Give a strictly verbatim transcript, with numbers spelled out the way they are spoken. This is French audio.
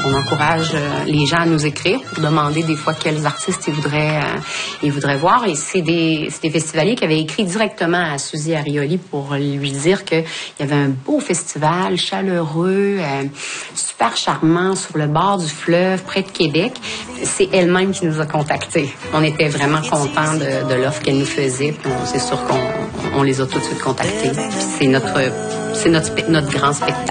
on encourage euh, les gens à nous écrire pour demander des fois quels artistes ils voudraient, euh, ils voudraient voir. Et c'est des, c'est des festivaliers qui avaient écrit directement à Suzy Arioli pour lui dire qu'il y avait un beau festival, chaleureux, euh, super charmant, sur le bord du fleuve, près de Québec. C'est elle-même qui nous a contactés. On était vraiment contents de, de l'offre qu'elle nous faisait. Puis on, c'est sûr qu'on on les a tout de suite contactés. Puis c'est notre, c'est notre, notre grand spectacle.